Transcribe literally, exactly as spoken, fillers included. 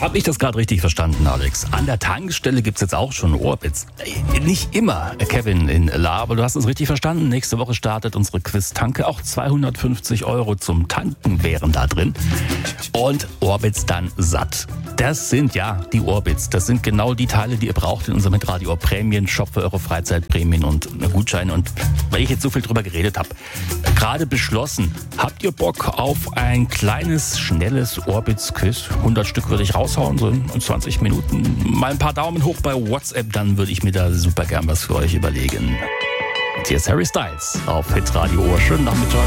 Hab ich das gerade richtig verstanden, Alex? An der Tankstelle gibt's jetzt auch schon Orbits. Nicht immer, Kevin in La, aber du hast es richtig verstanden. Nächste Woche startet unsere Quiz-Tanke. Auch zweihundertfünfzig Euro zum Tanken wären da drin. Und Orbits dann satt. Das sind ja die Orbits. Das sind genau die Teile, die ihr braucht in unserem Hitradio Prämien-Shop für eure Freizeitprämien und Gutscheine. Und weil ich jetzt so viel drüber geredet habe, gerade beschlossen, habt ihr Bock auf ein kleines, schnelles Orbits-Quiz? hundert Stück würde ich raushauen, so in zwanzig Minuten. Mal ein paar Daumen hoch bei WhatsApp, dann würde ich mir da super gern was für euch überlegen. Und hier ist Harry Styles auf Hitradio. Schönen Nachmittag.